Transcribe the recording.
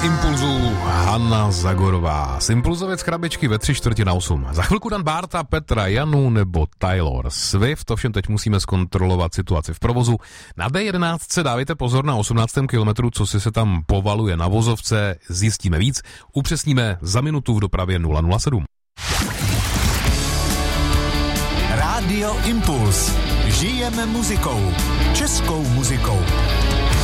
Impulzu Hanna Zagorová. Z Impulzovec krabičky ve 7:45. Za chvilku Dan Bárta, Petra Janu nebo Taylor Swift. Ovšem teď musíme zkontrolovat situaci v provozu. Na D11 dávajte pozor na 18. kilometru, co si se tam povaluje na vozovce. Zjistíme víc. Upřesníme za minutu v dopravě 007. Rádio Impuls. Žijeme muzikou. Českou muzikou.